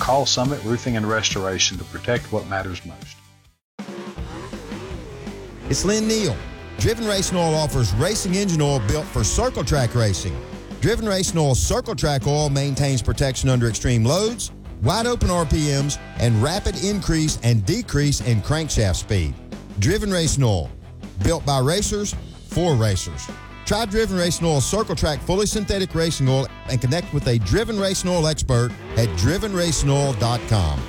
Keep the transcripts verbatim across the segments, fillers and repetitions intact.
Call Summit Roofing and Restoration to protect what matters most. It's Lynn Neal. Driven Racing Oil offers racing engine oil built for circle track racing. Driven Racing Oil Circle Track Oil maintains protection under extreme loads, wide open R P Ms, and rapid increase and decrease in crankshaft speed. Driven Racing Oil, built by racers for racers. Try Driven Racing Oil Circle Track fully synthetic racing oil and connect with a Driven Racing Oil expert at driven racing oil dot com.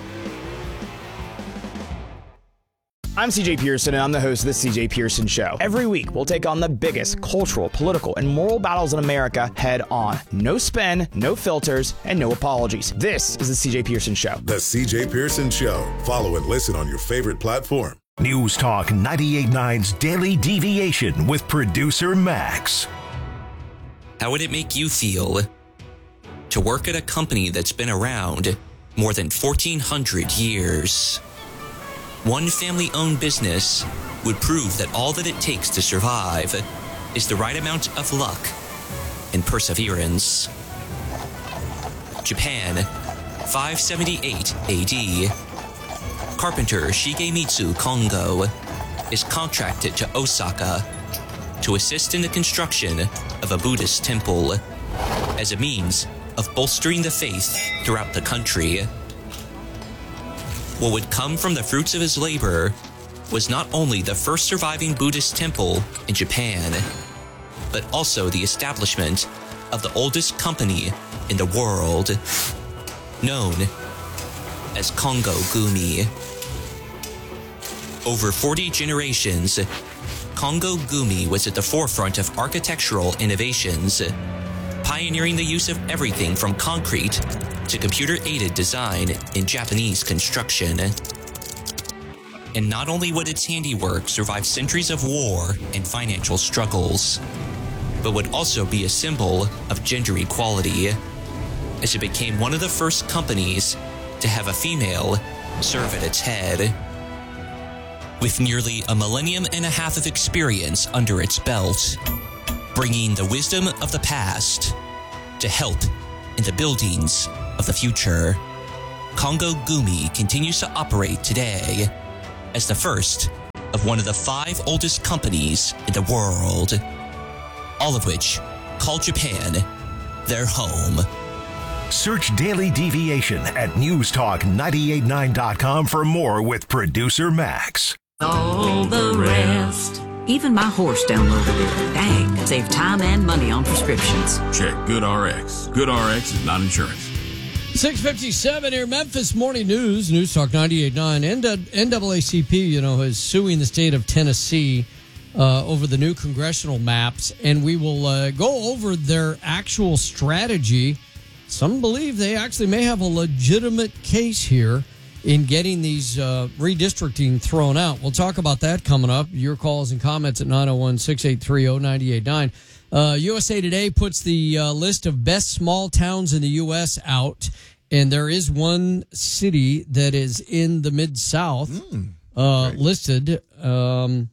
I'm C J Pearson, and I'm the host of the C J Pearson Show. Every week, we'll take on the biggest cultural, political, and moral battles in America head on. No spin, no filters, and no apologies. This is the C J Pearson Show. The C J Pearson Show. Follow and listen on your favorite platform. News Talk ninety-eight point nine's Daily Deviation with producer Max. How would it make you feel to work at a company that's been around more than fourteen hundred years? One family-owned business would prove that all that it takes to survive is the right amount of luck and perseverance. Japan, five seventy-eight A D. Carpenter Shigemitsu Kongo is contracted to Osaka to assist in the construction of a Buddhist temple as a means of bolstering the faith throughout the country. What would come from the fruits of his labor was not only the first surviving Buddhist temple in Japan, but also the establishment of the oldest company in the world, known as Kongo Gumi. Over forty generations, Kongo Gumi was at the forefront of architectural innovations, pioneering the use of everything from concrete to computer-aided design in Japanese construction. And not only would its handiwork survive centuries of war and financial struggles, but would also be a symbol of gender equality, as it became one of the first companies to have a female serve at its head. With nearly a millennium and a half of experience under its belt, bringing the wisdom of the past to help in the buildings of the future, Kongo Gumi continues to operate today as the first of one of the five oldest companies in the world, all of which call Japan their home. Search Daily Deviation at news talk nine eight nine dot com for more with producer Max. All the rest. Even my horse downloaded it. Dang, save time and money on prescriptions. Check GoodRx. GoodRx is not insurance. six fifty-seven here, Memphis Morning News, News Talk ninety-eight point nine. N double A C P, you know, is suing the state of Tennessee uh, over the new congressional maps, and we will uh, go over their actual strategy. Some believe they actually may have a legitimate case here in getting these uh, redistricting thrown out. We'll talk about that coming up. Your calls and comments at nine oh one, six eight three, oh nine eight nine. Uh, U S A Today puts the uh, list of best small towns in the U S out, and there is one city that is in the Mid-South mm, uh, listed. Um,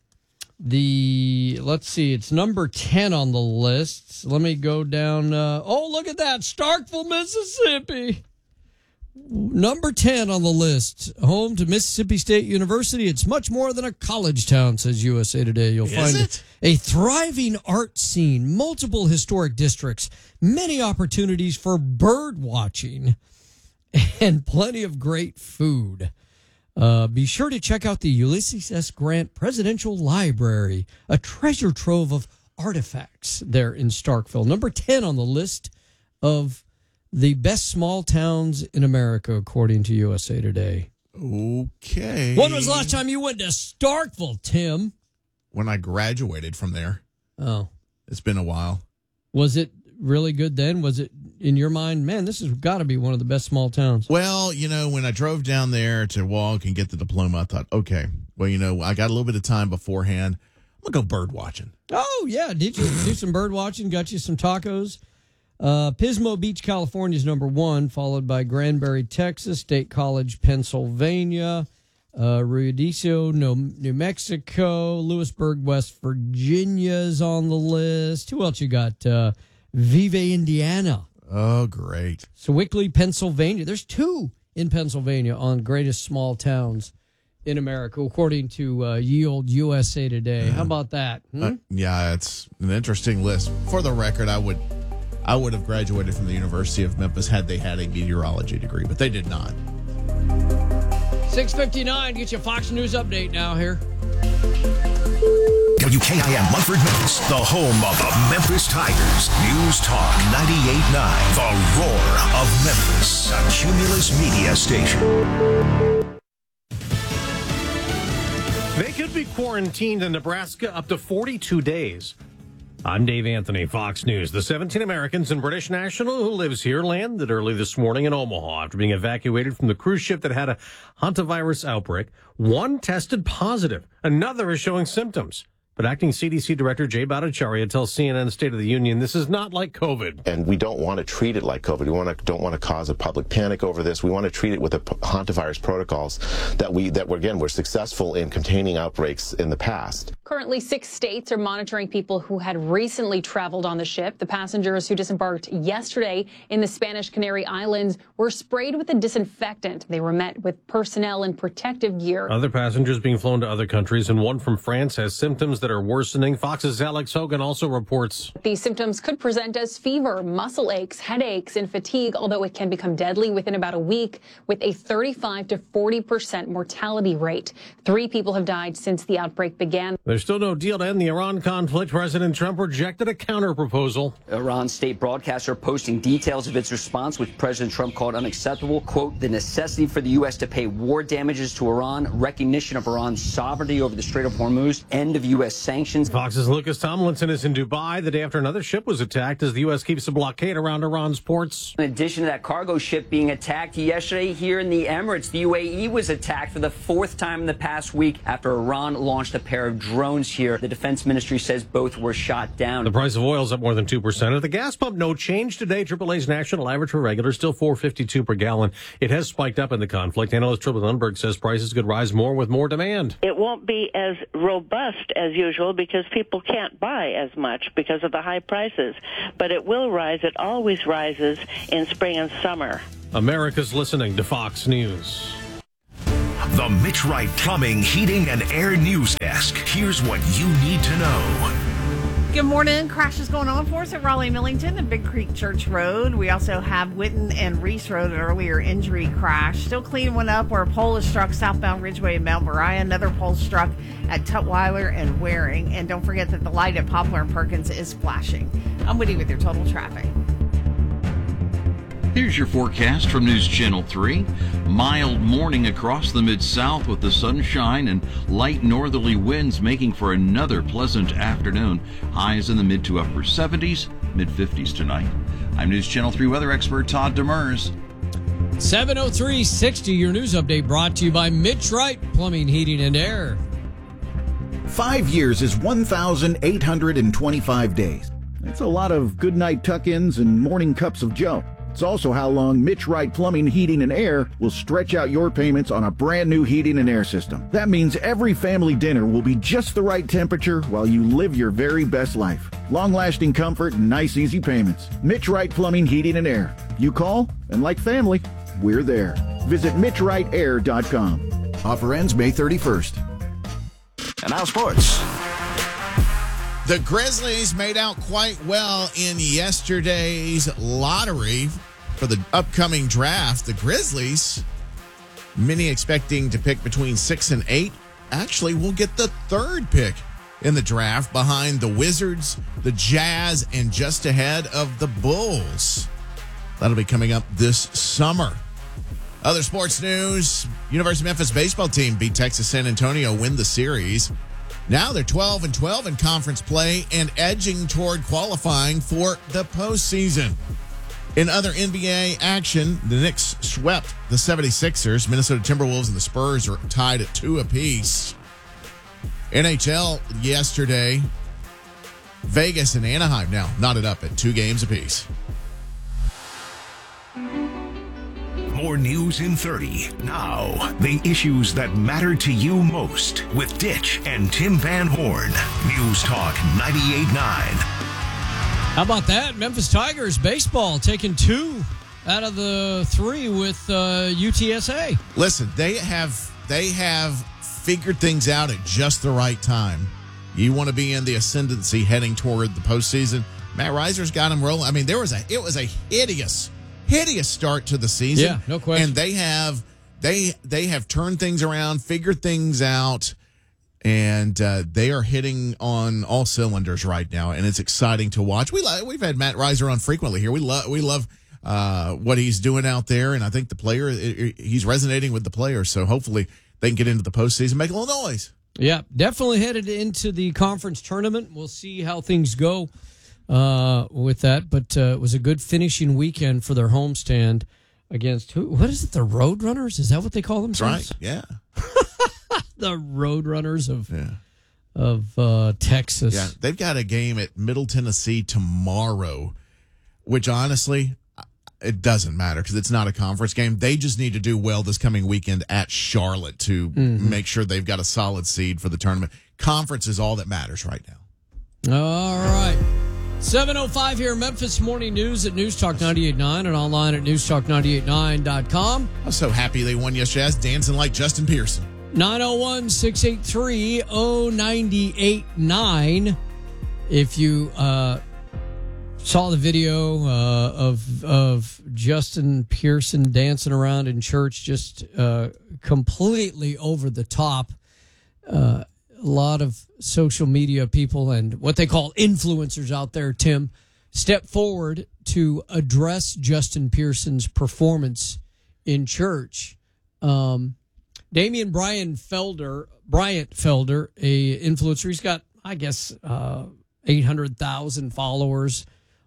the let's see, it's number ten on the list. Let me go down. Uh, oh, look at that, Starkville, Mississippi. Number ten on the list, home to Mississippi State University. It's much more than a college town, says U S A Today. You'll Is find it? a thriving art scene, multiple historic districts, many opportunities for bird watching, and plenty of great food. Uh, be sure to check out the Ulysses S. Grant Presidential Library, a treasure trove of artifacts there in Starkville. Number ten on the list of the best small towns in America, according to U S A Today. Okay. When was the last time you went to Starkville, Tim? When I graduated from there. Oh. It's been a while. Was it really good then? Was it, in your mind, man, this has got to be one of the best small towns? Well, you know, when I drove down there to walk and get the diploma, I thought, okay, well, you know, I got a little bit of time beforehand. I'm going to go bird watching. Oh, yeah. Did you do some bird watching? Got you some tacos? Uh, Pismo Beach, California is number one, followed by Granbury, Texas, State College, Pennsylvania, uh, Ruidoso, New Mexico, Lewisburg, West Virginia is on the list. Who else you got? Uh, Vive, Indiana. Oh, great. Sewickley, Pennsylvania. There's two in Pennsylvania on greatest small towns in America, according to uh, ye old U S A Today. How about that? Hmm? Uh, yeah, it's an interesting list. For the record, I would I would have graduated from the University of Memphis had they had a meteorology degree, but they did not. six fifty-nine, get your Fox News update now here. W K I M Munford, Memphis, the home of the Memphis Tigers. News Talk ninety-eight point nine, the roar of Memphis, a Cumulus media station. They could be quarantined in Nebraska up to forty-two days. I'm Dave Anthony, Fox News. The seventeen Americans and British national who lives here landed early this morning in Omaha after being evacuated from the cruise ship that had a hantavirus outbreak. One tested positive. Another is showing symptoms. But acting C D C Director Jay Bhattacharya tells C N N State of the Union this is not like COVID. And we don't want to treat it like COVID. We want to, don't want to cause a public panic over this. We want to treat it with the hantavirus protocols that we that we're, again, we're successful in containing outbreaks in the past. Currently, six states are monitoring people who had recently traveled on the ship. The passengers who disembarked yesterday in the Spanish Canary Islands were sprayed with a disinfectant. They were met with personnel in protective gear. Other passengers being flown to other countries, and one from France has symptoms that are worsening. Fox's Alex Hogan also reports these symptoms could present as fever, muscle aches, headaches, and fatigue, although it can become deadly within about a week with a thirty-five to forty percent mortality rate. Three people have died since the outbreak began. There's still no deal to end the Iran conflict. President Trump rejected a counter-proposal. Iran's state broadcaster posting details of its response, which President Trump called unacceptable. Quote, the necessity for the U S to pay war damages to Iran, recognition of Iran's sovereignty over the Strait of Hormuz, end of U S sanctions. Fox's Lucas Tomlinson is in Dubai the day after another ship was attacked as the U S keeps a blockade around Iran's ports. In addition to that cargo ship being attacked yesterday here in the Emirates, the U A E was attacked for the fourth time in the past week after Iran launched a pair of drones here. The defense ministry says both were shot down. The price of oil is up more than two percent. At the gas pump, no change today. triple A's national average for regular still four fifty-two per gallon. It has spiked up in the conflict. Analyst Triple Lundberg says prices could rise more with more demand. It won't be as robust as usual because people can't buy as much because of the high prices. But it will rise. It always rises in spring and summer. America's listening to Fox News. The Mitch Wright Plumbing, Heating, and Air News Desk. Here's what you need to know. Good morning. Crashes going on for us at Raleigh Millington and Big Creek Church Road. We also have Witten and Reese Road, an earlier injury crash. Still cleaning one up where a pole is struck southbound Ridgeway in Mount Moriah. Another pole struck at Tutwiler and Waring. And don't forget that the light at Poplar and Perkins is flashing. I'm Woody with your total traffic. Here's your forecast from News Channel three. Mild morning across the Mid-South with the sunshine and light northerly winds making for another pleasant afternoon. Highs in the mid to upper seventies, mid-fifties tonight. I'm News Channel three weather expert Todd Demers. seven oh three sixty, your news update brought to you by Mitch Wright Plumbing, Heating, and Air. Five years is one thousand eight hundred twenty-five days. That's a lot of goodnight tuck-ins and morning cups of joe. It's also how long Mitch Wright Plumbing, Heating, and Air will stretch out your payments on a brand new heating and air system. That means every family dinner will be just the right temperature while you live your very best life. Long-lasting comfort and nice, easy payments. Mitch Wright Plumbing, Heating, and Air. You call, and like family, we're there. Visit mitch wright air dot com. Offer ends May thirty-first. And now sports. The Grizzlies made out quite well in yesterday's lottery for the upcoming draft. The Grizzlies, many expecting to pick between six and eight, actually will get the third pick in the draft behind the Wizards, the Jazz, and just ahead of the Bulls. That'll be coming up this summer. Other sports news, University of Memphis baseball team beat Texas San Antonio, win the series. Now they're twelve and twelve in conference play and edging toward qualifying for the postseason. In other N B A action, the Knicks swept the seventy-sixers. Minnesota Timberwolves and the Spurs are tied at two apiece. N H L yesterday, Vegas and Anaheim now knotted up at two games apiece. More news in thirty. Now, the issues that matter to you most with Ditch and Tim Van Horn. News Talk ninety-eight point nine. How about that? Memphis Tigers baseball taking two out of the three with uh, U T S A. Listen, they have they have figured things out at just the right time. You want to be in the ascendancy heading toward the postseason. Matt Reiser's got them rolling. I mean, there was a it was a hideous, hideous start to the season. Yeah, no question. And they have they they have turned things around, figured things out, and uh, they are hitting on all cylinders right now. And it's exciting to watch. We lo- we've had Matt Reiser on frequently here. We love we love uh, what he's doing out there, and I think the player he's resonating with the players. So hopefully they can get into the postseason, make a little noise. Yeah, definitely headed into the conference tournament. We'll see how things go uh, with that. But uh, it was a good finishing weekend for their homestand against who? What is it? The Roadrunners? Is that what they call themselves? Right. Yeah. The Roadrunners of yeah. of uh, Texas. Yeah, they've got a game at Middle Tennessee tomorrow, which honestly, it doesn't matter because it's not a conference game. They just need to do well this coming weekend at Charlotte to mm-hmm. make sure they've got a solid seed for the tournament. Conference is all that matters right now. All right. seven oh five here, Memphis Morning News at News Talk ninety-eight point nine and online at news talk ninety-eight point nine dot com. I was so happy they won yesterday. I was dancing like Justin Pearson. nine oh one, six eight three, oh nine eight nine. If you uh, saw the video uh, of of Justin Pearson dancing around in church, just uh, completely over the top. Uh, a lot of social media people and what they call influencers out there, Tim, step forward to address Justin Pearson's performance in church. Um, Damian Brian Felder, Bryant Felder, a influencer, he's got, I guess, uh, eight hundred thousand followers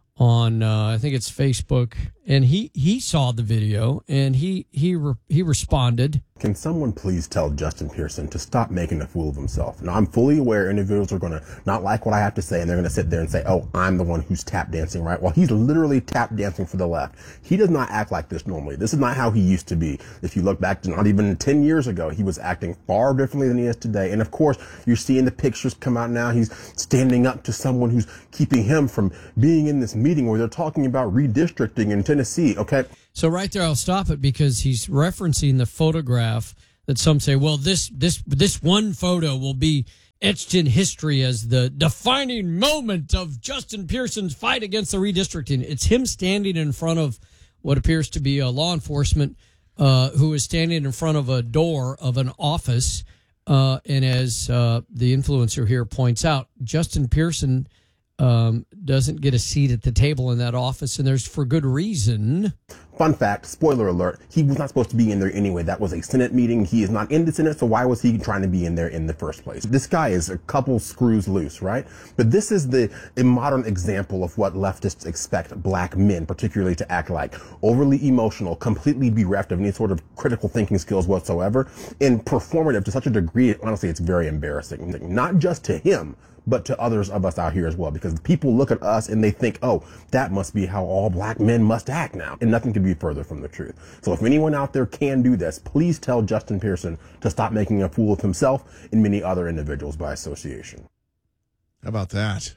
on, uh, I think it's Facebook, and he, he saw the video and he he re- he responded. Can someone please tell Justin Pearson to stop making a fool of himself? Now, I'm fully aware individuals are going to not like what I have to say, and they're going to sit there and say, oh, I'm the one who's tap dancing, right? Well, he's literally tap dancing for the left. He does not act like this normally. This is not how he used to be. If you look back to not even ten years ago, he was acting far differently than he is today. And of course, you're seeing the pictures come out now. He's standing up to someone who's keeping him from being in this meeting where they're talking about redistricting in Tennessee, okay? So right there, I'll stop it because he's referencing the photograph that some say, well, this this this one photo will be etched in history as the defining moment of Justin Pearson's fight against the redistricting. It's him standing in front of what appears to be a law enforcement uh, who is standing in front of a door of an office. Uh, and as uh, the influencer here points out, Justin Pearson um, doesn't get a seat at the table in that office, and there's for good reason. Fun fact, spoiler alert, he was not supposed to be in there anyway. That was a Senate meeting. He is not in the Senate, so why was he trying to be in there in the first place? This guy is a couple screws loose, right? But this is the a modern example of what leftists expect black men, particularly, to act like. Overly emotional, completely bereft of any sort of critical thinking skills whatsoever, and performative to such a degree, honestly, it's very embarrassing. Not just to him, but to others of us out here as well, because people look at us and they think, oh, that must be how all black men must act now. And nothing could be further from the truth. So if anyone out there can do this, please tell Justin Pearson to stop making a fool of himself and many other individuals by association. How about that?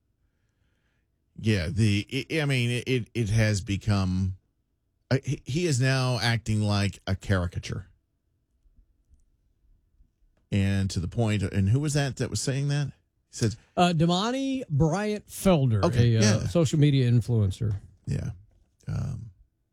Yeah, the it, I mean, it it has become, uh, he, he is now acting like a caricature. And to the point, and who was that that was saying that? Says uh, Damani Bryant Felder, okay, a yeah. uh, social media influencer. Yeah. Um,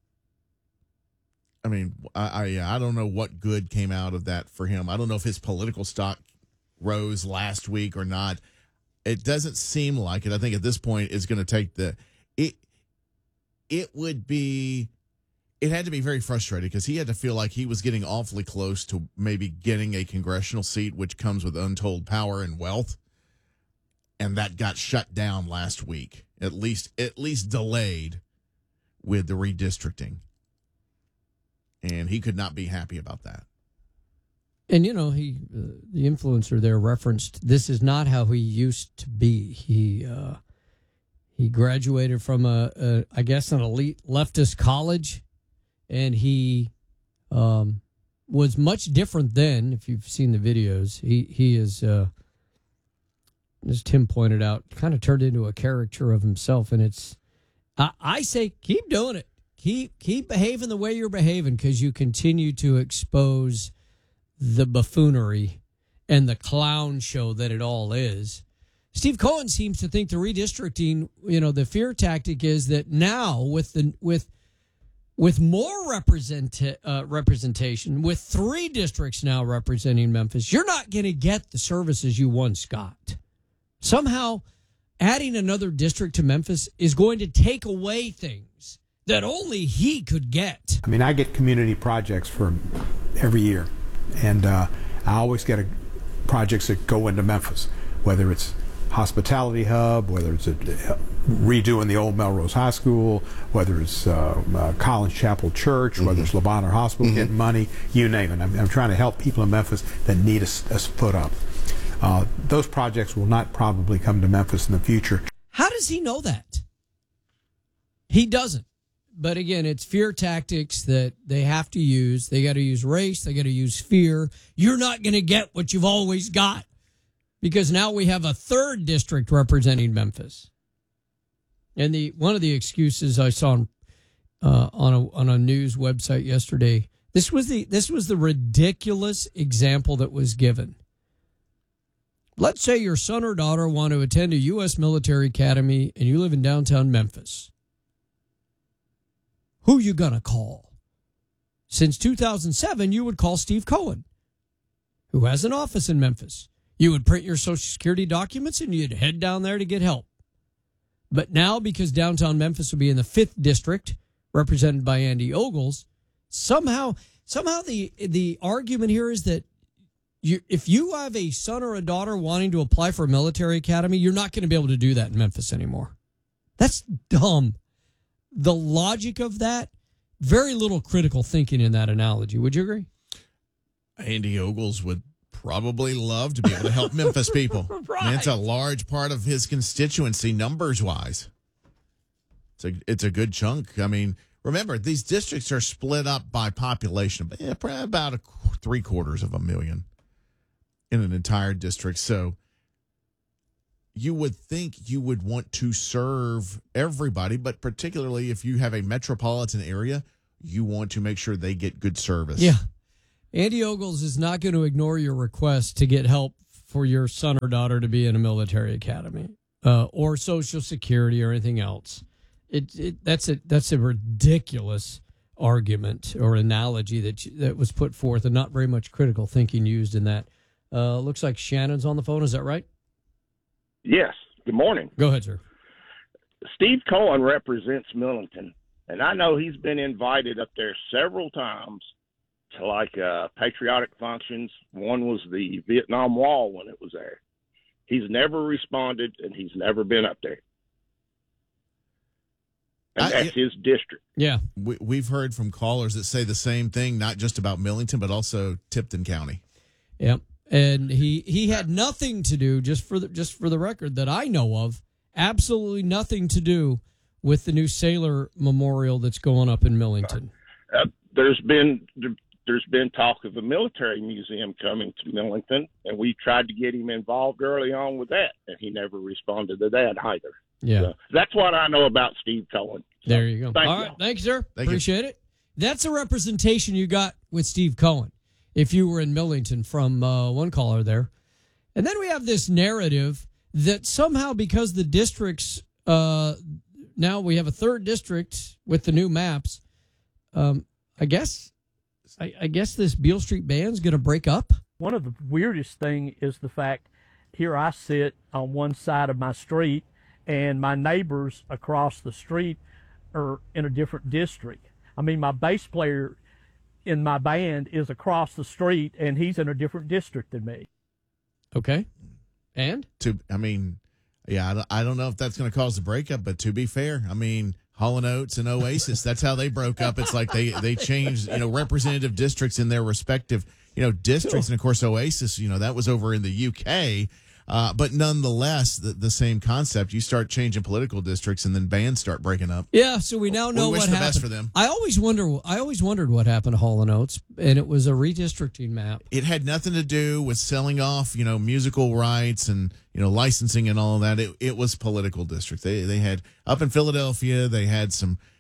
I mean, I, I I don't know what good came out of that for him. I don't know if his political stock rose last week or not. It doesn't seem like it. I think at this point it's going to take the it. It would be. It had to be very frustrating because he had to feel like he was getting awfully close to maybe getting a congressional seat, which comes with untold power and wealth. And that got shut down last week, at least at least delayed with the redistricting. And he could not be happy about that. And, you know, he uh, the influencer there referenced this is not how he used to be. He uh, he graduated from, a, a, I guess, an elite leftist college, and he um, was much different then, if you've seen the videos. He, he is... Uh, as Tim pointed out, kind of turned into a caricature of himself. And it's, I, I say, keep doing it. keep keep behaving the way you're behaving, because you continue to expose the buffoonery and the clown show that it all is. Steve Cohen seems to think the redistricting, you know, the fear tactic is that now with the with with more represent uh, representation, with three districts now representing Memphis, you're not going to get the services you once got. Somehow, adding another district to Memphis is going to take away things that only he could get. I mean, I get community projects for every year, and uh, I always get a, projects that go into Memphis, whether it's hospitality hub, whether it's a, redoing the old Melrose High School, whether it's uh, uh, Collins Chapel Church, mm-hmm. whether it's LeBonner Hospital mm-hmm. getting money, you name it. I'm, I'm trying to help people in Memphis that need a, a foot up. Uh, those projects will not probably come to Memphis in the future. How does he know that? He doesn't. But again, it's fear tactics that they have to use. They got to use race. They got to use fear. You're not going to get what you've always got, because now we have a third district representing Memphis. And the one of the excuses I saw uh, on a on a news website yesterday, this was the this was the ridiculous example that was given. Let's say your son or daughter want to attend a U S military academy and you live in downtown Memphis. Who you going to call? Since two thousand seven, you would call Steve Cohen, who has an office in Memphis. You would print your Social Security documents and you'd head down there to get help. But now, because downtown Memphis will be in the fifth district, represented by Andy Ogles, somehow, somehow the the argument here is that You, if you have a son or a daughter wanting to apply for a military academy, you're not going to be able to do that in Memphis anymore. That's dumb. The logic of that, very little critical thinking in that analogy. Would you agree? Andy Ogles would probably love to be able to help Memphis people. Right. I mean, it's a large part of his constituency numbers-wise. It's a, it's a good chunk. I mean, remember, these districts are split up by population, but yeah, probably about a, three quarters of a million in an entire district. So you would think you would want to serve everybody, but particularly if you have a metropolitan area, you want to make sure they get good service. Yeah. Andy Ogles is not going to ignore your request to get help for your son or daughter to be in a military academy uh, or Social Security or anything else. It, it that's a that's a ridiculous argument or analogy that that was put forth, and not very much critical thinking used in that. Uh, looks like Shannon's on the phone. Is that right? Yes. Good morning. Go ahead, sir. Steve Cohen represents Millington, and I know he's been invited up there several times to like uh, patriotic functions. One was the Vietnam Wall when it was there. He's never responded, and he's never been up there. And that's his district. Yeah. We, we've heard from callers that say the same thing, not just about Millington, but also Tipton County. Yep. And he, he had nothing to do, just for the, just for the record, that I know of, absolutely nothing to do with the new Sailor Memorial that's going up in Millington. Uh, there's been there's been talk of a military museum coming to Millington, and we tried to get him involved early on with that, and he never responded to that either. Yeah. So that's what I know about Steve Cohen. So, there you go. Thank All you. right. Thank you, sir. Thank Appreciate you. it. That's a representation you got with Steve Cohen if you were in Millington from uh, one caller there. And then we have this narrative that somehow because the districts, uh, now we have a third district with the new maps, um, I guess I, I guess this Beale Street band's going to break up. One of the weirdest thing is the fact here I sit on one side of my street and my neighbors across the street are in a different district. I mean, my bass player in my band is across the street and he's in a different district than me. Okay. And? To, I mean, yeah, I don't, I don't know if that's going to cause a breakup, but to be fair, I mean, Hall and Oates and Oasis, that's how they broke up. It's like they, they changed, you know, representative districts in their respective, you know, districts. And of course, Oasis, you know, that was over in the U K. Uh, but nonetheless, the, the same concept. You start changing political districts, and then bands start breaking up. Yeah, so we now know we wish what the happened. best for them. I always wonder. I always wondered what happened to Hall and Oates, and it was a redistricting map. It had nothing to do with selling off, you know, musical rights and you know licensing and all of that. It, it was political district. They they had up in Philadelphia. They had some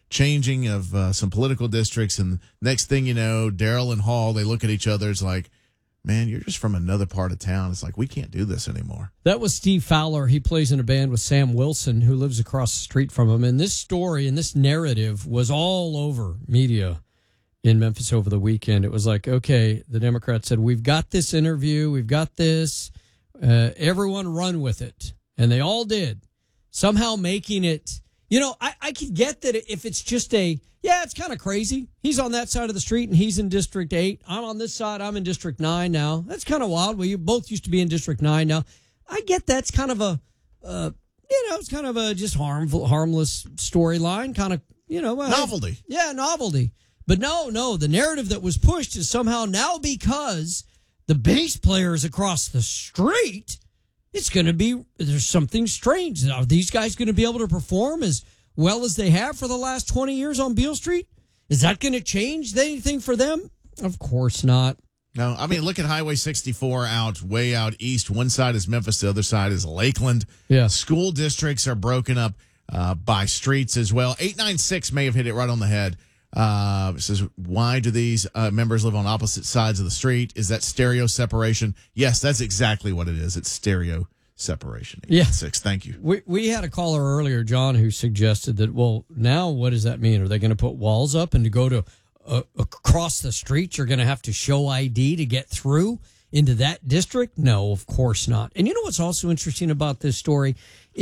changing of uh, some political districts, and next thing you know, Daryl and Hall, they look at each other. It's like, man, you're just from another part of town. It's like, we can't do this anymore. That was Steve Fowler. He plays in a band with Sam Wilson, who lives across the street from him. And this story and this narrative was all over media in Memphis over the weekend. It was like, okay, the Democrats said, we've got this interview, we've got this, uh, everyone run with it. And they all did, somehow making it, you know, I, I could get that if it's just a, yeah, it's kind of crazy. He's on that side of the street and he's in District eight. I'm on this side, I'm in District nine now. That's kind of wild. Well, you both used to be in District nine now. I get that's kind of a, uh, you know, it's kind of a just harmful, harmless storyline, kind of, you know. Uh, novelty. Yeah, novelty. But no, no, the narrative that was pushed is somehow now because the bass player is across the street, it's going to be, there's something strange. Are these guys going to be able to perform as well as they have for the last twenty years on Beale Street? Is that going to change anything for them? Of course not. No, I mean, look at Highway sixty-four out, way out east. One side is Memphis, the other side is Lakeland. Yeah. School districts are broken up uh, by streets as well. eight nine six may have hit it right on the head. Uh, it says, why do these uh, members live on opposite sides of the street? Is that stereo separation? Yes, that's exactly what it is. It's stereo separation. Yeah. Six. Thank you. We we had a caller earlier, John, who suggested that, well, now what does that mean? Are they going to put walls up, and to go to uh, across the street, you're going to have to show I D to get through into that district? No, of course not. And you know what's also interesting about this story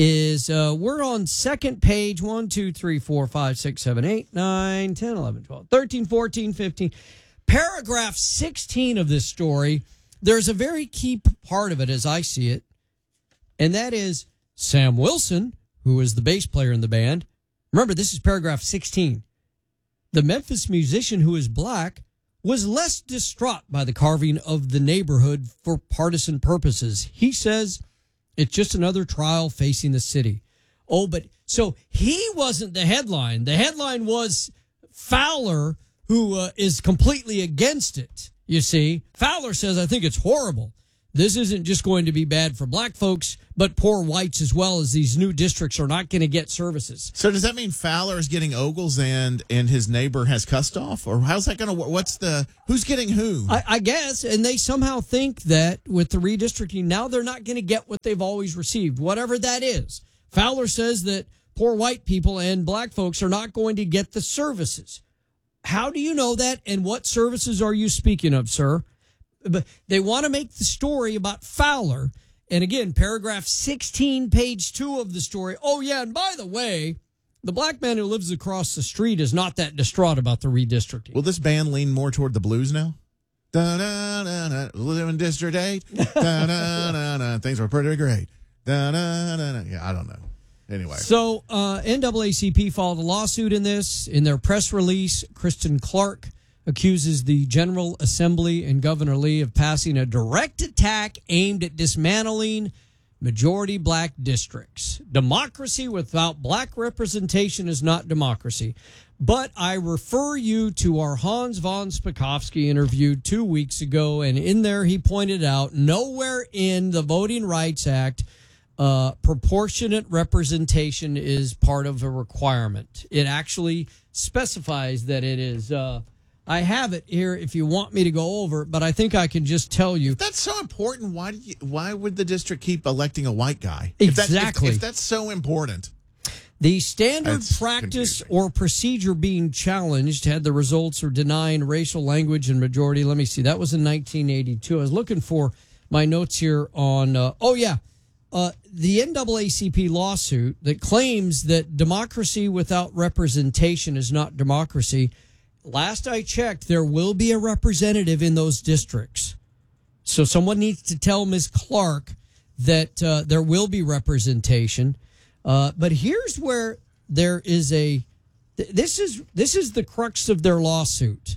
is uh, we're on second page, one, two, three, four, five, six, seven, eight, nine, ten, eleven, twelve, thirteen, fourteen, fifteen. Paragraph sixteen of this story, there's a very key part of it as I see it, and that is Sam Wilson, who is the bass player in the band. Remember, this is paragraph sixteen. The Memphis musician who is black was less distraught by the carving of the neighborhood for partisan purposes. He says it's just another trial facing the city. Oh, but so he wasn't the headline. The headline was Fowler, who uh, is completely against it. You see, Fowler says, I think it's horrible. This isn't just going to be bad for black folks, but poor whites as well, as these new districts are not going to get services. So does that mean Fowler is getting Ogles and and his neighbor has Kustoff? Or how's that going to work? What's the, who's getting who? I, I guess, and they somehow think that with the redistricting, now they're not going to get what they've always received, whatever that is. Fowler says that poor white people and black folks are not going to get the services. How do you know that, and what services are you speaking of, sir? But they want to make the story about Fowler. And again, paragraph sixteen, page two of the story. Oh, yeah, and by the way, the black man who lives across the street is not that distraught about the redistricting. Will this band lean more toward the blues now? Da da da da. Live in District eight. Da da da da. Things were pretty great. Da da da da. Yeah, I don't know. Anyway. So uh, N double A C P filed a lawsuit in this. In their press release, Kristen Clark accuses the General Assembly and Governor Lee of passing a direct attack aimed at dismantling majority black districts. Democracy without black representation is not democracy. But I refer you to our Hans von Spakovsky interview two weeks ago, and in there he pointed out nowhere in the Voting Rights Act uh, proportionate representation is part of a requirement. It actually specifies that it is... Uh, I have it here if you want me to go over it, but I think I can just tell you. If that's so important, why do you, why would the district keep electing a white guy? Exactly. If, that, if, if that's so important. The standard That's practice or procedure being challenged had the results of denying racial language and majority. Let me see. That was in nineteen eighty-two. I was looking for my notes here on, uh, oh, yeah. Uh, the N double A C P lawsuit that claims that democracy without representation is not democracy. Last I checked, there will be a representative in those districts. So someone needs to tell Miz Clark that uh, there will be representation. Uh, but here's where there is a th- this is this is the crux of their lawsuit.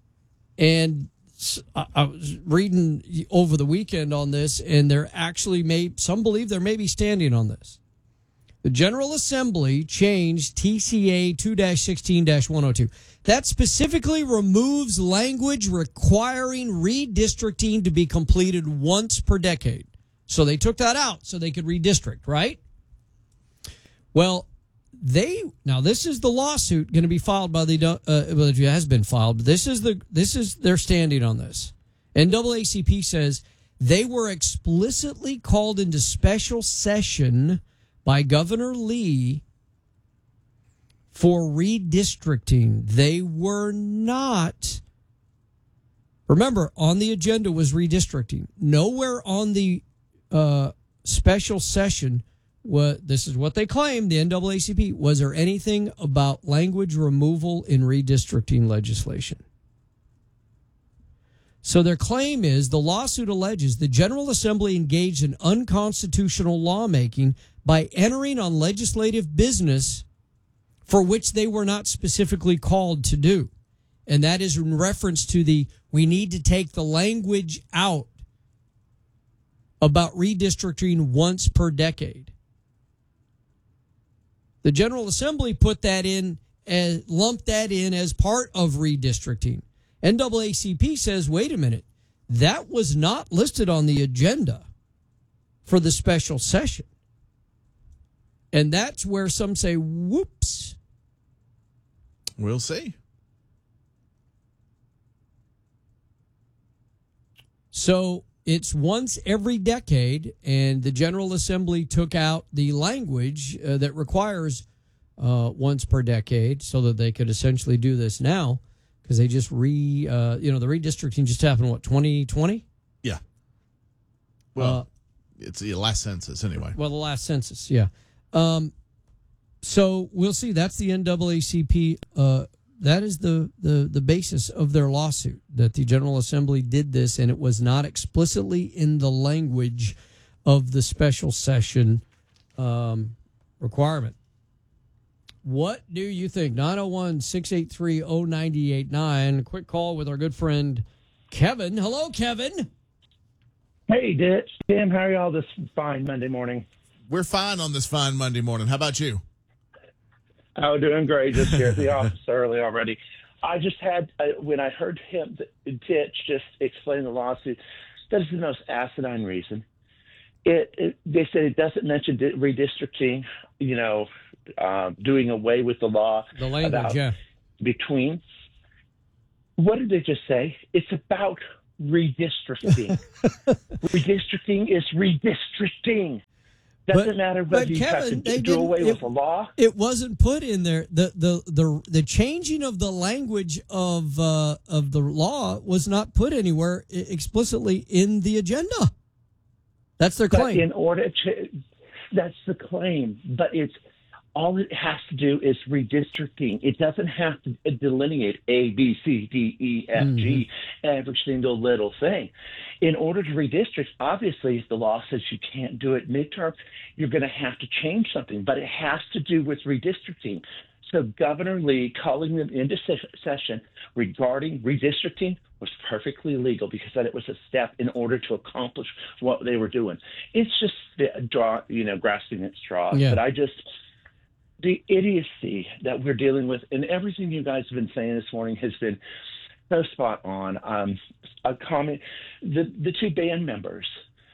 And I, I was reading over the weekend on this, and there actually may some believe there may be standing on this. The General Assembly changed T C A two sixteen dash one oh two. That specifically removes language requiring redistricting to be completed once per decade. So they took that out so they could redistrict, right? Well, they now this is the lawsuit going to be filed by the uh, well, it has been filed. But this is the this is their standing on this. N double A C P says they were explicitly called into special session by Governor Lee for redistricting. They were not. Remember, on the agenda was redistricting. Nowhere on the uh, special session, what this is what they claimed, the N double A C P, was there anything about language removal in redistricting legislation? So their claim is the lawsuit alleges the General Assembly engaged in unconstitutional lawmaking by entering on legislative business for which they were not specifically called to do. And that is in reference to the, we need to take the language out about redistricting once per decade. The General Assembly put that in, as, lumped that in as part of redistricting. N double A C P says, wait a minute, that was not listed on the agenda for the special session. And that's where some say, whoops. We'll see. So it's once every decade, and the General Assembly took out the language uh, that requires uh, once per decade so that they could essentially do this now because they just re, uh, you know, the redistricting just happened, what, twenty twenty? Yeah. Well, uh, it's the last census anyway. Well, the last census, yeah. Um, so we'll see. That's the N double A C P. Uh, that is the, the, the basis of their lawsuit, that the General Assembly did this, and it was not explicitly in the language of the special session um, requirement. What do you think? nine oh one, six eight three, oh nine eight nine. A quick call with our good friend Kevin. Hello, Kevin. Hey, Ditch. Tim, how are y'all this fine Monday morning? We're fine on this fine Monday morning. How about you? Oh, doing great. Just here at the office early already. I just had, uh, when I heard him, Ditch, just explain the lawsuit, that is the most asinine reason. It, it They said it doesn't mention redistricting, you know, uh, doing away with the law. The language, about yeah. Between. What did they just say? It's about redistricting. Redistricting is redistricting. Doesn't But- matter but whether you Kevin, have to they do didn't- away it- with the law. It wasn't put in there. The the the the changing of the language of uh, of the law was not put anywhere i- explicitly in the agenda. That's their But claim. in order to, that's the claim. But it's all it has to do is redistricting. It doesn't have to delineate A, B, C, D, E, F, G, every single little thing. In order to redistrict, obviously, if the law says you can't do it midterm, you're going to have to change something. But it has to do with redistricting. So Governor Lee calling them into se- session regarding redistricting was perfectly legal because that it was a step in order to accomplish what they were doing. It's just the draw, you know, grasping at straws. Yeah. But I just the idiocy that we're dealing with, and everything you guys have been saying this morning has been so spot on. Um, a comment: the the two band members,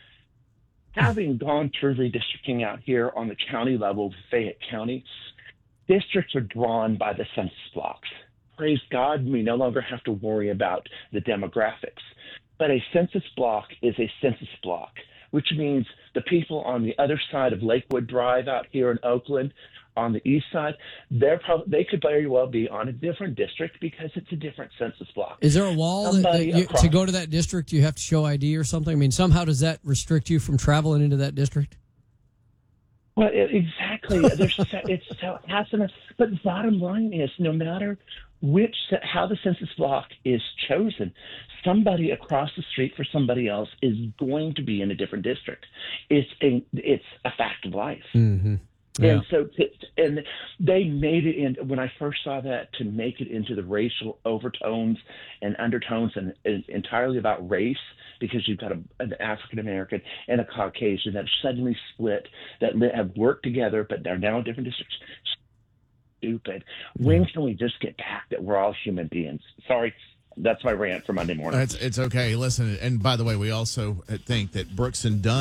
having gone through redistricting out here on the county level, Fayette County, districts are drawn by the census blocks. Praise God, we no longer have to worry about the demographics. But a census block is a census block, which means the people on the other side of Lakewood Drive out here in Oakland, on the east side, they're prob- they could very well be on a different district because it's a different census block. Is there a wall that, that Somebody you, across- to go to that district? You have to show I D or something. I mean, somehow does that restrict you from traveling into that district? Well, it, exactly. There's so, it's so asinine. But the bottom line is, no matter which how the census block is chosen, somebody across the street for somebody else is going to be in a different district. It's a it's a fact of life. Mm-hmm. Yeah. And so, and they made it in, when I first saw that, to make it into the racial overtones and undertones and, and entirely about race, because you've got a, an African-American and a Caucasian that suddenly split, that li- have worked together, but they're now in different districts. Stupid. When can we just get back that we're all human beings? Sorry. That's my rant for Monday morning. It's, it's okay. Listen, and by the way, we also think that Brooks and Dunn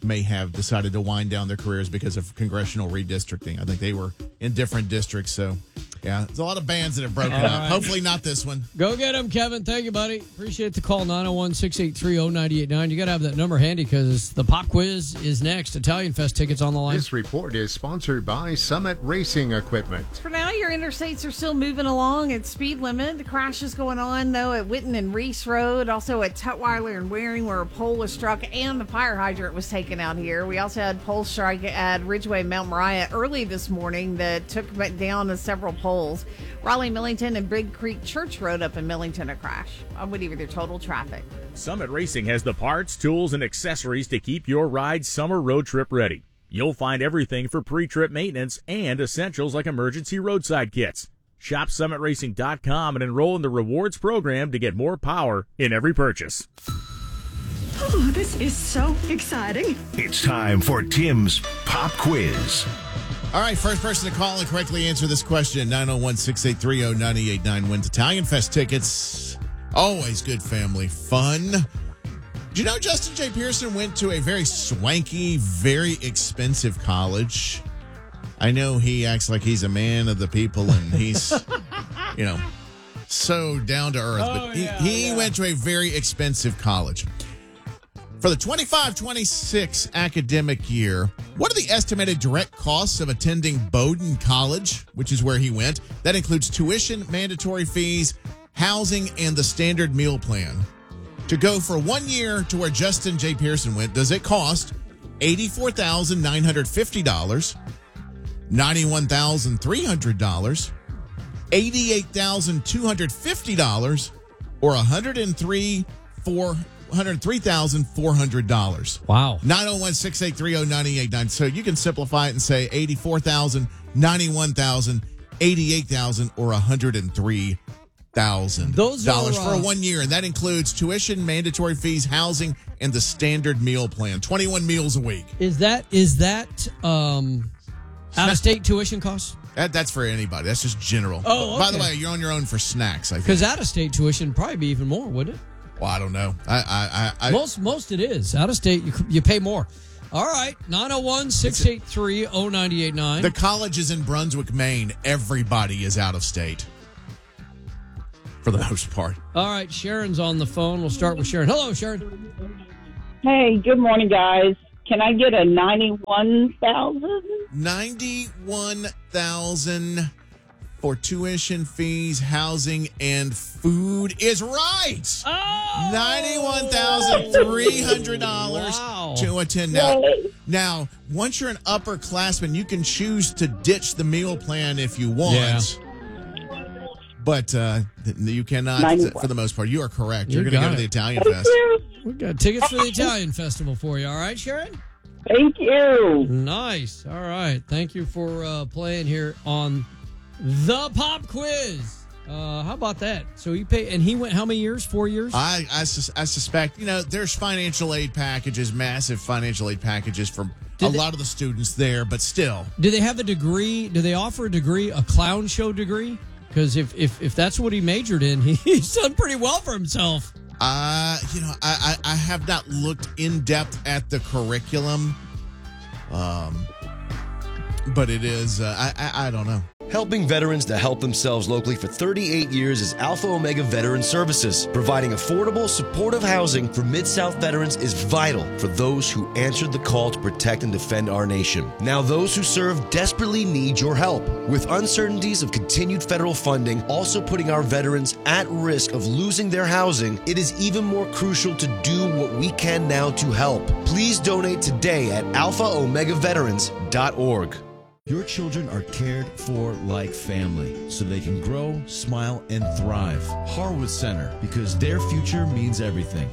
may have decided to wind down their careers because of congressional redistricting. I think they were in different districts. So, yeah, there's a lot of bands that have broken All up. right. Hopefully not this one. Go get him, Kevin. Thank you, buddy. Appreciate the call, nine oh one, six eight three, oh nine eight nine. You got to have that number handy because the pop quiz is next. Italian Fest tickets on the line. This report is sponsored by Summit Racing Equipment. For now, your interstates are still moving along at speed limit. The crash is going on, though, at Witten and Reese Road, also at Tutwiler and Waring, where a pole was struck and the fire hydrant was taken out here. We also had pole strike at Ridgeway Mount Moriah early this morning that took down several poles. Raleigh, Millington, and Big Creek Church Road up in Millington a crash. I would either total traffic. Summit Racing has the parts, tools, and accessories to keep your ride summer road trip ready. You'll find everything for pre-trip maintenance and essentials like emergency roadside kits. Shop summit racing dot com and enroll in the rewards program to get more power in every purchase. Oh, this is so exciting. It's time for Tim's Pop Quiz. All right, first person to call and correctly answer this question, nine oh one, six eight three, oh nine eight nine, wins Italian Fest tickets. Always good family fun. Did you know Justin J. Pearson went to a very swanky, very expensive college? I know he acts like he's a man of the people and he's, you know, so down to earth. Oh, but he, yeah, he yeah. went to a very expensive college. For the twenty-five twenty-six academic year, what are the estimated direct costs of attending Bowdoin College, which is where he went? That includes tuition, mandatory fees, housing, and the standard meal plan. To go for one year to where Justin J. Pearson went, does it cost eighty-four thousand nine hundred fifty dollars, ninety-one thousand three hundred dollars, eighty-eight thousand two hundred fifty dollars, or one hundred three thousand four hundred dollars? Wow. nine oh one, six eight three, oh nine eight nine. So you can simplify it and say eighty-four thousand, ninety-one thousand, eighty-eight thousand, or one hundred three thousand dollars Those are, uh, for one year. And that includes tuition, mandatory fees, housing, and the standard meal plan. twenty-one meals a week. Is that is that um, out-of-state tuition costs? That, that's for anybody. That's just general. Oh, By the okay. way, you're on your own for snacks, I think. Because out-of-state tuition would probably be even more, wouldn't it? Well, I don't know. I, I, I, I most most it is. Out-of-state, you, you pay more. All right, nine oh one, six eight three, oh nine eight nine. The college is in Brunswick, Maine. Everybody is out of state. For the most part. All right, Sharon's on the phone. We'll start with Sharon. Hello, Sharon. Hey, good morning, guys. Can I get a ninety-one thousand? ninety-one thousand for tuition, fees, housing, and food is right. Oh! ninety-one thousand three hundred dollars Wow. to attend. Now, now, once you're an upperclassman, you can choose to ditch the meal plan if you want. Yeah. But uh, th- you cannot, ninety-one. for the most part. You are correct. You You're going to got go to it. the Italian Thank Fest. you. We got tickets for the Italian Festival for you. All right, Sharon? Thank you. Nice. All right. Thank you for uh, playing here on the Pop Quiz. Uh, how about that? So you pay, and he went how many years? Four years? I, I, sus- I suspect, you know, there's financial aid packages, massive financial aid packages from Did a they- lot of the students there, but still. Do they have a degree? Do they offer a degree, a clown show degree? Because if, if, if that's what he majored in, he, he's done pretty well for himself. Uh, you know, I, I, I have not looked in depth at the curriculum, um, but it is, uh, I, I, I don't know. Helping veterans to help themselves locally for thirty-eight years is Alpha Omega Veteran Services. Providing affordable, supportive housing for Mid-South veterans is vital for those who answered the call to protect and defend our nation. Now those who serve desperately need your help. With uncertainties of continued federal funding also putting our veterans at risk of losing their housing, it is even more crucial to do what we can now to help. Please donate today at alpha omega veterans dot org. Your children are cared for like family, so they can grow, smile, and thrive. Harwood Center, because their future means everything.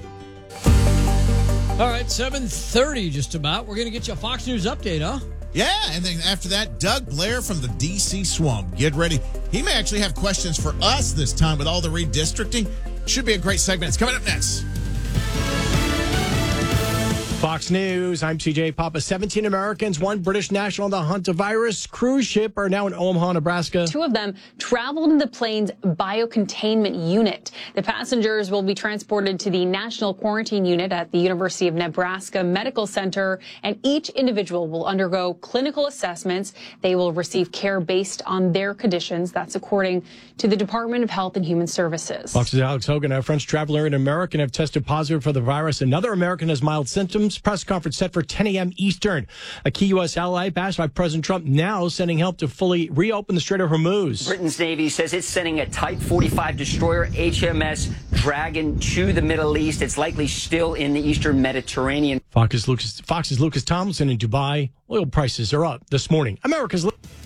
All right, seven thirty just about. We're going to get you a Fox News update, huh? Yeah, and then after that, Doug Blair from the D C Swamp. Get ready. He may actually have questions for us this time with all the redistricting. Should be a great segment. It's coming up next. Fox News, I'm C J Papa. seventeen Americans, one British national on the Huntavirus cruise ship are now in Omaha, Nebraska. Two of them traveled in the plane's biocontainment unit. The passengers will be transported to the National Quarantine Unit at the University of Nebraska Medical Center, and each individual will undergo clinical assessments. They will receive care based on their conditions. That's according to the Department of Health and Human Services. Fox's Alex Hogan. A French traveler and American have tested positive for the virus. Another American has mild symptoms. Press conference set for ten a.m. Eastern. A key U S ally bashed by President Trump now sending help to fully reopen the Strait of Hormuz. Britain's Navy says it's sending a Type forty-five destroyer H M S Dragon to the Middle East. It's likely still in the Eastern Mediterranean. Fox's Lucas, Fox's Lucas Tomlinson in Dubai. Oil prices are up this morning. America's...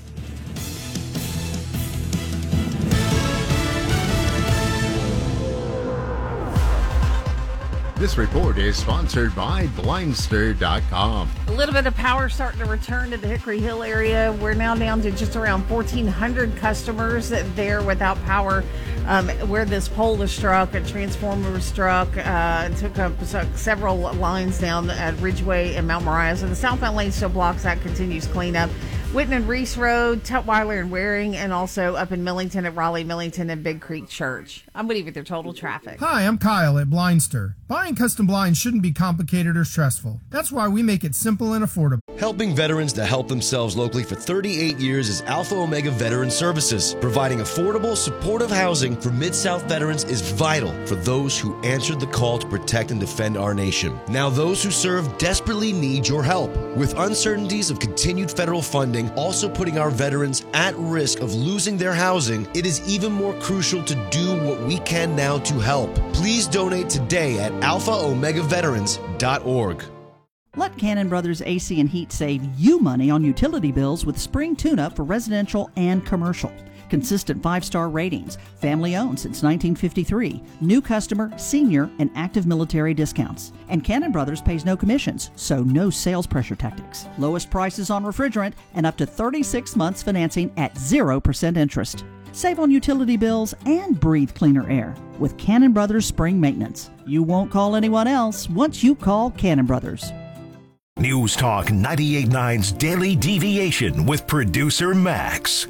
This report is sponsored by Blindster dot com. A little bit of power starting to return to the Hickory Hill area. We're now down to just around fourteen hundred customers there without power. Um, where this pole was struck, a transformer was struck, uh, took up several lines down at Ridgeway and Mount Moriah. So the southbound lane still blocks that, continues cleanup. Whitten and Reese Road, Tutwiler and Waring, and also up in Millington at Raleigh, Millington, and Big Creek Church. I'm with you with their total traffic. Hi, I'm Kyle at Blindster. Buying custom blinds shouldn't be complicated or stressful. That's why we make it simple and affordable. Helping veterans to help themselves locally for thirty-eight years is Alpha Omega Veteran Services. Providing affordable, supportive housing for Mid-South veterans is vital for those who answered the call to protect and defend our nation. Now those who serve desperately need your help. With uncertainties of continued federal funding also putting our veterans at risk of losing their housing, it is even more crucial to do what we can now to help. Please donate today at alpha omega veterans dot org. Let Cannon Brothers A C and Heat save you money on utility bills with spring tune-up for residential and commercial. Consistent five-star ratings, family-owned since nineteen fifty-three, new customer, senior, and active military discounts. And Cannon Brothers pays no commissions, so no sales pressure tactics. Lowest prices on refrigerant and up to thirty-six months financing at zero percent interest. Save on utility bills and breathe cleaner air with Cannon Brothers Spring Maintenance. You won't call anyone else once you call Cannon Brothers. News Talk ninety-eight point nine's Daily Deviation with producer Max.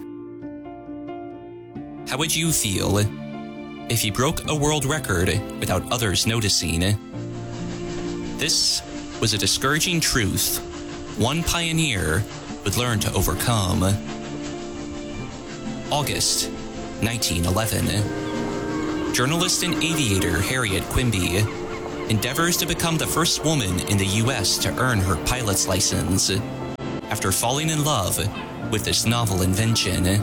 How would you feel if you broke a world record without others noticing? This was a discouraging truth one pioneer would learn to overcome. August nineteen eleven. Journalist and aviator Harriet Quimby endeavors to become the first woman in the U S to earn her pilot's license after falling in love with this novel invention.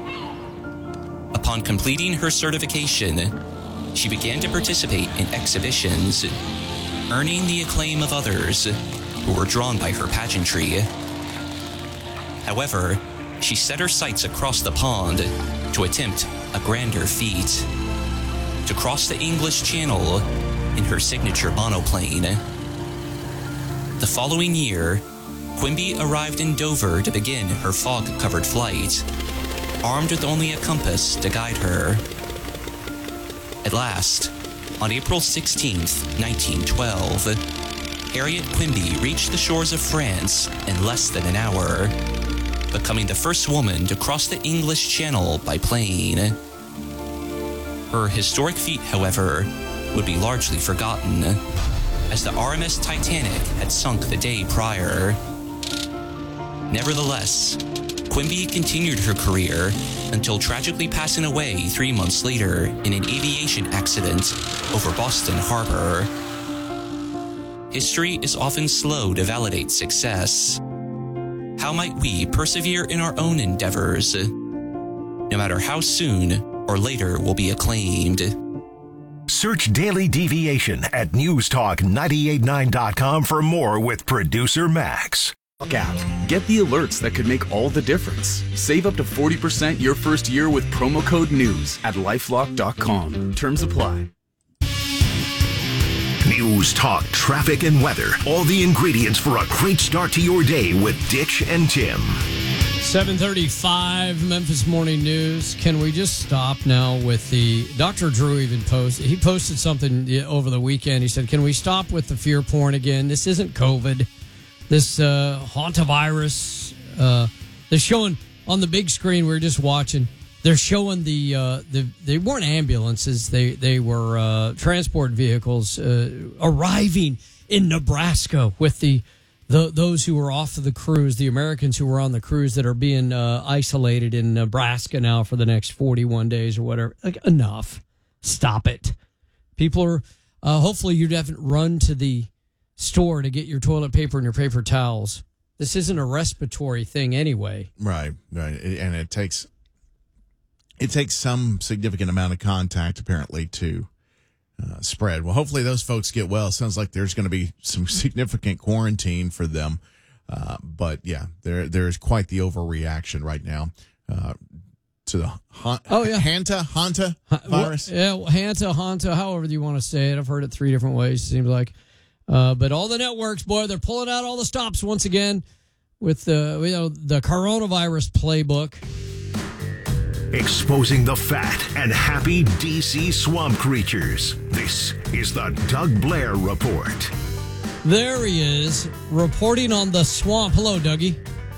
Upon completing her certification, she began to participate in exhibitions, earning the acclaim of others who were drawn by her pageantry. However, she set her sights across the pond to attempt a grander feat, to cross the English Channel in her signature monoplane. The following year, Quimby arrived in Dover to begin her fog-covered flight, armed with only a compass to guide her. At last, on April sixteenth, nineteen twelve, Harriet Quimby reached the shores of France in less than an hour, becoming the first woman to cross the English Channel by plane. Her historic feat, however, would be largely forgotten, as the R M S Titanic had sunk the day prior. Nevertheless, Quimby continued her career until tragically passing away three months later in an aviation accident over Boston Harbor. History is often slow to validate success. How might we persevere in our own endeavors, no matter how soon or later we'll be acclaimed? Search Daily Deviation at news talk nine eight nine dot com for more with producer Max. App. Get the alerts that could make all the difference. Save up to forty percent your first year with promo code NEWS at lifelock dot com. Terms apply. News, talk, traffic, and weather. All the ingredients for a great start to your day with Ditch and Tim. seven thirty-five, Memphis Morning News. Can we just stop now with the... Doctor Drew even posted... He posted something over the weekend. He said, can we stop with the fear porn again? This isn't COVID. This uh, hantavirus. Uh, they're showing... On the big screen, we were just watching. They're showing the... Uh, the they weren't ambulances. They, they were uh, transport vehicles uh, arriving in Nebraska with the... The, those who were off of the cruise, the Americans who were on the cruise that are being uh, isolated in Nebraska now for the next forty-one days or whatever. Like, enough. Stop it. People are, uh, hopefully you haven't run to the store to get your toilet paper and your paper towels. This isn't a respiratory thing anyway. Right, right. And it takes, it takes some significant amount of contact apparently to Uh, spread. Well, hopefully those folks get well. Sounds like there's going to be some significant quarantine for them. Uh, but yeah, there there is quite the overreaction right now uh, to the ha- oh yeah Hanta Hanta virus. Yeah, Hanta Hanta, however you want to say it. I've heard it three different ways. Seems like, uh, but all the networks, boy, they're pulling out all the stops once again with the you know the coronavirus playbook. Exposing the fat and happy D C swamp creatures. This is the Doug Blair Report. There he is, reporting on the swamp. Hello, Dougie.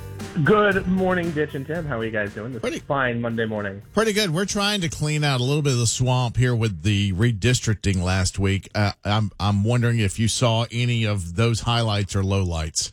Good morning, Ditch and Tim. How are you guys doing? This pretty, is fine Monday morning. Pretty good. We're trying to clean out a little bit of the swamp here with the redistricting last week. Uh, I'm I'm wondering if you saw any of those highlights or lowlights.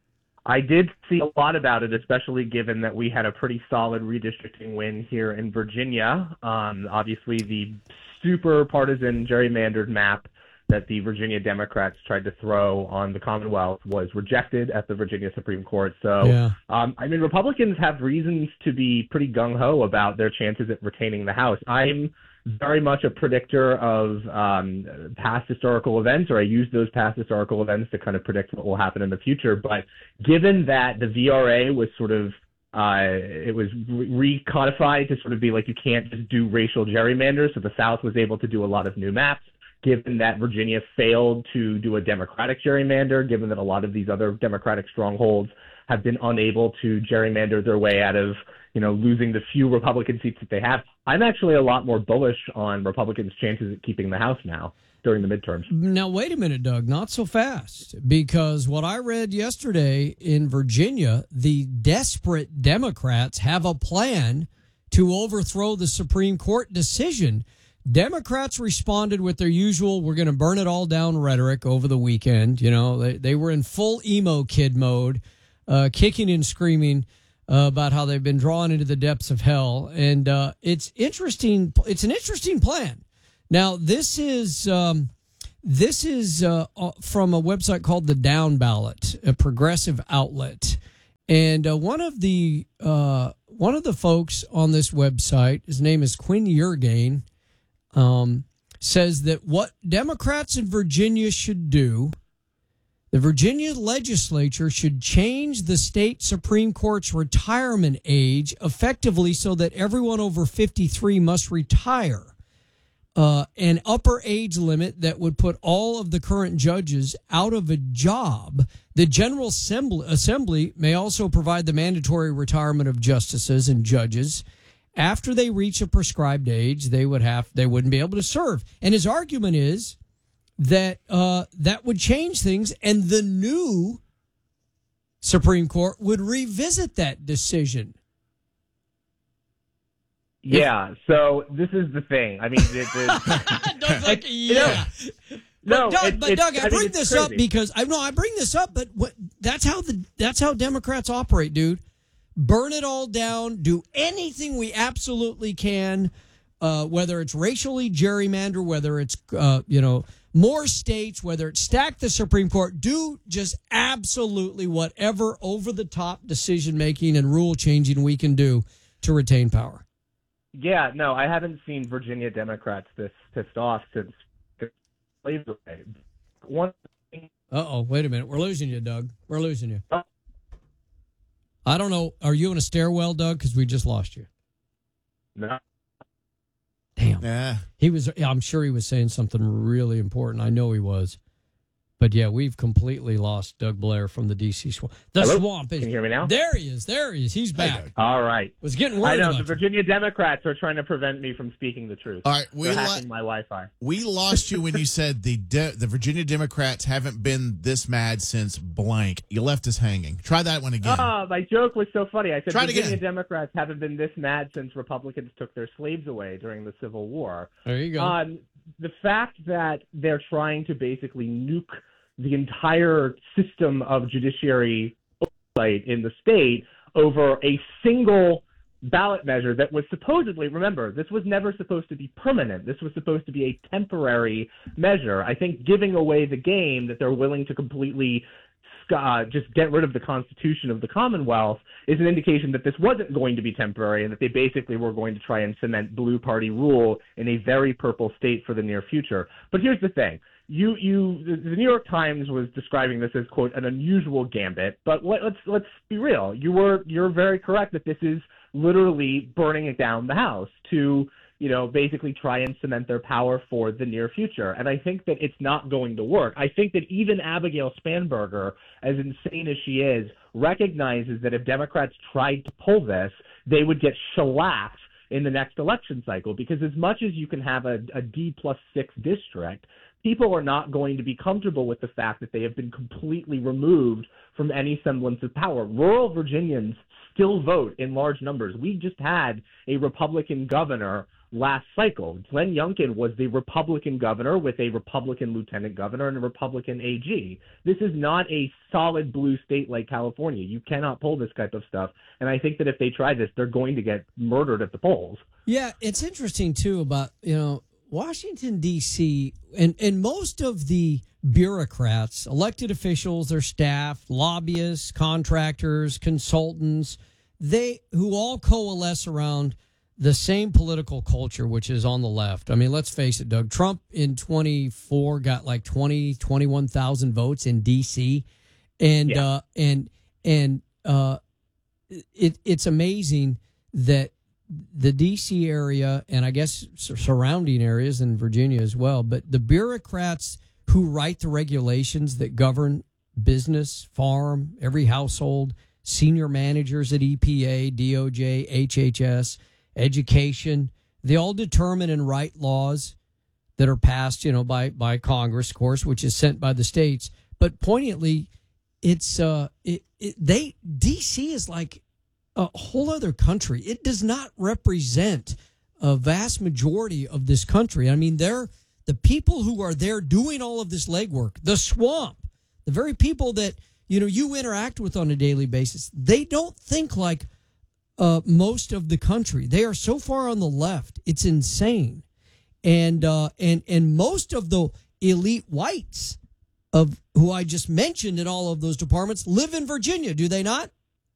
I did see a lot about it, especially given that we had a pretty solid redistricting win here in Virginia. Um, obviously, the super partisan gerrymandered map that the Virginia Democrats tried to throw on the Commonwealth was rejected at the Virginia Supreme Court. So, yeah. um, I mean, Republicans have reasons to be pretty gung-ho about their chances at retaining the House. I'm very much a predictor of um, past historical events, or I use those past historical events to kind of predict what will happen in the future. But given that the V R A was sort of, uh, it was re- recodified to sort of be like you can't just do racial gerrymanders, so the South was able to do a lot of new maps. Given that Virginia failed to do a Democratic gerrymander, given that a lot of these other Democratic strongholds have been unable to gerrymander their way out of, you know, losing the few Republican seats that they have, I'm actually a lot more bullish on Republicans' chances at keeping the House now during the midterms. Now, wait a minute, Doug, not so fast, because what I read yesterday in Virginia, the desperate Democrats have a plan to overthrow the Supreme Court decision. Democrats responded with their usual, we're going to burn it all down rhetoric over the weekend. You know, they, they were in full emo kid mode, uh, kicking and screaming uh, about how they've been drawn into the depths of hell. And uh, it's interesting. It's an interesting plan. Now, this is um, this is uh, from a website called The Down Ballot, a progressive outlet. And uh, one of the uh, one of the folks on this website, his name is Quinn Yergain, Um, says that what Democrats in Virginia should do, the Virginia legislature should change the state Supreme Court's retirement age effectively so that everyone over fifty-three must retire. Uh, an upper age limit that would put all of the current judges out of a job. The General Assembly, Assembly may also provide the mandatory retirement of justices and judges. After they reach a prescribed age, they would have they wouldn't be able to serve. And his argument is that uh, that would change things, and the new Supreme Court would revisit that decision. Yeah. So this is the thing. I mean, it, it, Don't fucking, yeah. No, but Doug, it, but it, Doug I, I bring mean, this crazy. up because I know I bring this up, but what, that's how the that's how Democrats operate, dude. Burn it all down, do anything we absolutely can, uh, whether it's racially gerrymander, whether it's, uh, you know, more states, whether it's stack the Supreme Court, do just absolutely whatever over-the-top decision-making and rule-changing we can do to retain power. Yeah, no, I haven't seen Virginia Democrats this pissed off since slavery. One thing. Uh-oh, wait a minute. We're losing you, Doug. We're losing you. I don't know. Are you in a stairwell, Doug? Because we just lost you. No. Damn. Yeah. He was. I'm sure he was saying something really important. I know he was. But yeah, we've completely lost Doug Blair from the D C swamp. The Hello? swamp is. Can you hear me now? There he is. There he is. He's back. All right. Was getting worried I know about the you. Virginia Democrats are trying to prevent me from speaking the truth. All right, we They're lo- hacking my Wi-Fi. We lost you when you said the de- the Virginia Democrats haven't been this mad since blank. You left us hanging. Try that one again. Oh, my joke was so funny. I said Try it Virginia again. Democrats haven't been this mad since Republicans took their slaves away during the Civil War. There you go. Um, the fact that they're trying to basically nuke the entire system of judiciary oversight in the state over a single ballot measure that was supposedly, remember, this was never supposed to be permanent. This was supposed to be a temporary measure. I think giving away the game that they're willing to completely uh, just get rid of the Constitution of the Commonwealth is an indication that this wasn't going to be temporary and that they basically were going to try and cement blue party rule in a very purple state for the near future. But here's the thing. You, you, the New York Times was describing this as quote an unusual gambit, but let, let's let's be real. You were you're very correct that this is literally burning it down the house to you know basically try and cement their power for the near future. And I think that it's not going to work. I think that even Abigail Spanberger, as insane as she is, recognizes that if Democrats tried to pull this, they would get shellacked in the next election cycle, because as much as you can have a, a D plus six district, people are not going to be comfortable with the fact that they have been completely removed from any semblance of power. Rural Virginians still vote in large numbers. We just had a Republican governor last cycle. Glenn Youngkin was the Republican governor with a Republican lieutenant governor and a Republican A G. This is not a solid blue state like California. You cannot pull this type of stuff. And I think that if they try this, they're going to get murdered at the polls. Yeah, it's interesting, too, about, you know, Washington, D C, and, and most of the bureaucrats, elected officials, their staff, lobbyists, contractors, consultants, they who all coalesce around the same political culture, which is on the left. I mean, let's face it, Doug. Trump in twenty-four got like twenty, twenty-one thousand votes in D C. And, Yeah. uh, and, and, uh, it, it's amazing that the D C area, and I guess surrounding areas in Virginia as well, but the bureaucrats who write the regulations that govern business, farm, every household, senior managers at E P A, D O J, H H S, education, they all determine and write laws that are passed, you know, by, by Congress, of course, which is sent by the states. But poignantly, it's, uh, it, it, they, D C is like a whole other country. It does not represent a vast majority of this country. I mean, they're the people who are there doing all of this legwork, the swamp, the very people that, you know, you interact with on a daily basis. They don't think like uh, most of the country. They are so far on the left. It's insane. And, uh, and, and most of the elite whites of who I just mentioned in all of those departments live in Virginia, do they not?